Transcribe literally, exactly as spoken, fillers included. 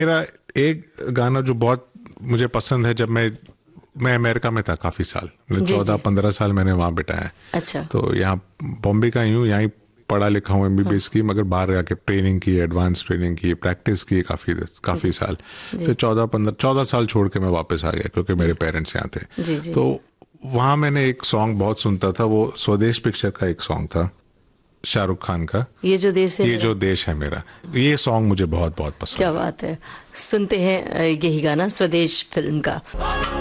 मेरा एक गाना जो बहुत मुझे पसंद है, जब मैं मैं अमेरिका में था काफ़ी साल, जी चौदह जी। पंद्रह साल मैंने वहाँ बिताया है। अच्छा। तो यहाँ बॉम्बे का ही हूँ, यहाँ ही पढ़ा लिखा हूँ, हाँ। एमबीबीएस की, मगर बाहर जाके ट्रेनिंग की, एडवांस ट्रेनिंग की, प्रैक्टिस की काफ़ी काफ़ी जी साल। जी फिर चौदह पंद्रह चौदह साल छोड़ के मैं वापस आ गया क्योंकि मेरे जी पेरेंट्स यहाँ थे। जी जी। तो वहाँ मैंने एक सॉन्ग बहुत सुनता था, वो स्वदेश पिक्चर का एक सॉन्ग था, शाहरुख खान का, ये जो देश है ये मेरा। जो देश है मेरा। ये सॉन्ग मुझे बहुत बहुत क्या पसंद है। बात है। सुनते हैं अ, यही गाना स्वदेश फिल्म का।